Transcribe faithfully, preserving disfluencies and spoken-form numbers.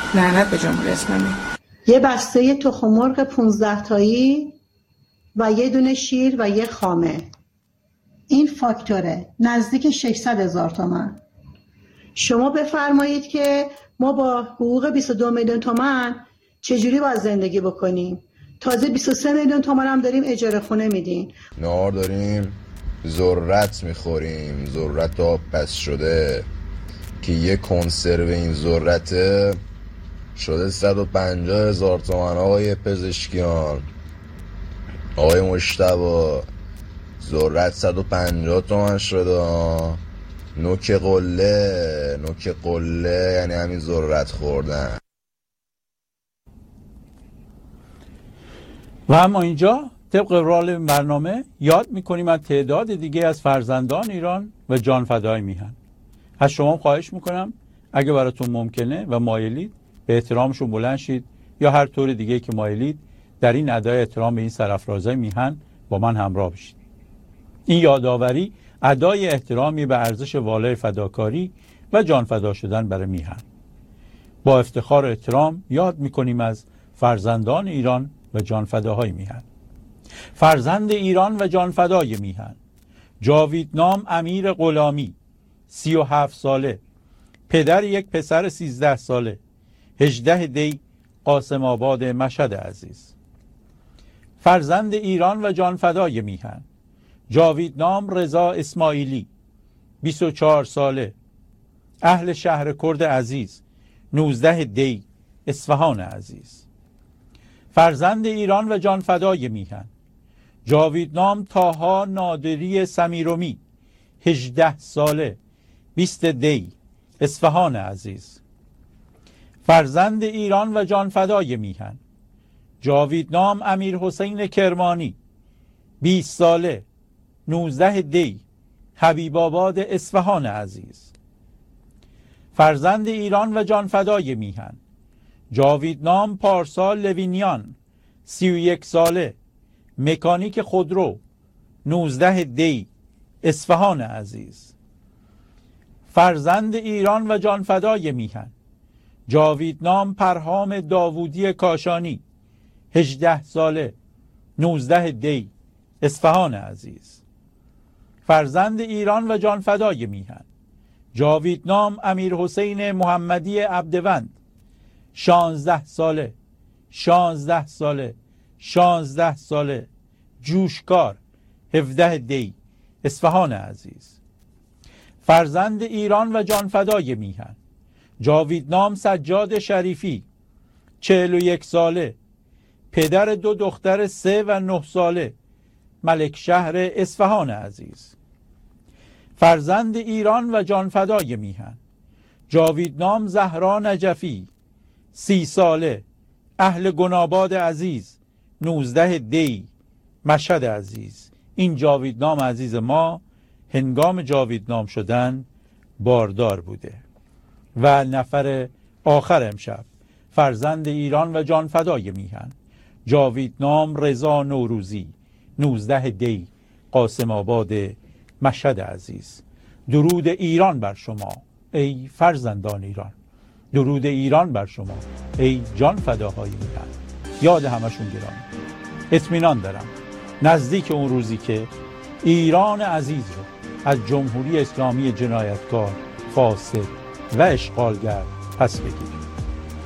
لعنت به جمهوری اسلامی. یه بسته تخم مرغ پونزده تایی و یه دونه شیر و یه خامه، این فاکتوره نزدیک ششصد هزار تومان. شما بفرمایید که ما با حقوق بیست و دو میلیون تومان چجوری باید زندگی بکنیم؟ تازه بیست و سه میلیون تومان هم داریم اجاره خونه میدیم. نهار داریم ذرت میخوریم، ذرت آب پس شده که یه کنسرو این ذرته شده صد و پنجاه هزار تومان. آقای پزشکیان، آقای مجتبی، ذرت صد و پنجاه تومان شده. نوک قله، نوک قله یعنی همین ذرت خوردن. و اما اینجا طبق رول برنامه یاد میکنیم از تعداد دیگه از فرزندان ایران و جانفدای میهن. از شما خواهش میکنم اگه براتون ممکنه و مایلید به احترامشون بلند شید یا هر طور دیگه که مایلید در این ادای احترام به این سرافرازای میهن با من همراه بشید. این یادآوری ادای احترامی به ارزش والای فداکاری و جان فدا شدن برای میهن. با افتخار و احترام یاد میکنیم از فرزندان ایران و جان فداهای میهن. فرزند ایران و جان فدای میهن: جاویدنام امیر غلامی، سی و هفت ساله، پدر یک پسر سیزده ساله، هجده دی، قاسم آباد مشهد عزیز. فرزند ایران و جان فدای میهن: جاویدنام رضا اسماعیلی، بیست و چهار ساله، اهل شهر کرد عزیز، نوزده دی، اصفهان عزیز. فرزند ایران و جان فدای میهن: جاویدنام طاها نادری سمیرومی، هجده ساله، بیست دی، اصفهان عزیز. فرزند ایران و جان فدای میهن: جاویدنام امیر حسین کرمانی، بیست ساله، نوزده دی، حبیب آباد اصفهان عزیز. فرزند ایران و جان فدای میهن: جاویدنام پارسا لوینیان، سی و یک ساله، مکانیک خودرو، نوزده دی، اصفهان عزیز. فرزند ایران و جان فدای میهن: جاویدنام پرهام داوودی کاشانی، هجده ساله، نوزده دی، اصفهان عزیز. فرزند ایران و جان فدای میهن: جاویدنام امیر حسین محمدی عبدوند، شانزده ساله، شانزده ساله، شانزده ساله، جوشکار، هفده دی، اصفهان عزیز. فرزند ایران و جان فدای میهن: جاویدنام سجاد شریفی، چهل و یک ساله، پدر دو دختر سه و نه ساله، ملک شهر اصفهان عزیز. فرزند ایران و جان فدای میهن: جاویدنام زهرا نجفی، سی ساله، اهل گناباد عزیز، نوزده دی، مشهد عزیز. این جاویدنام عزیز ما هنگام جاویدنام شدن باردار بوده. و نفر آخر امشب فرزند ایران و جان فدای میهن: جاویدنام رضا نوروزی، نوزده دی، قاسم آباد مشهد عزیز. درود ایران بر شما ای فرزندان ایران، درود ایران بر شما ای جان فداهای میهن. یاد همشون گرامی. اطمینان دارم نزدیک اون روزی که ایران عزیز رو از جمهوری اسلامی جنایتکار، فاسد و اشغالگر پس بگیریم.